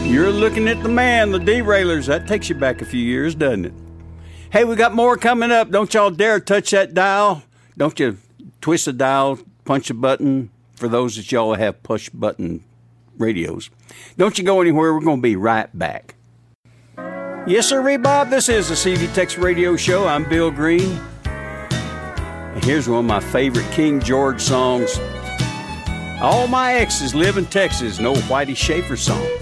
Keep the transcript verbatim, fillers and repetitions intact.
You're looking at the man, the Derailers. That takes you back a few years, doesn't it? Hey, we got more coming up. Don't y'all dare touch that dial. Don't you twist the dial, punch a button, for those that y'all have push button radios. Don't you go anywhere. We're going to be right back. Yes, sir, Bob. This is the C V Tex Radio Show. I'm Bill Green. And here's one of my favorite King George songs. All my exes live in Texas. No Whitey Schaefer song.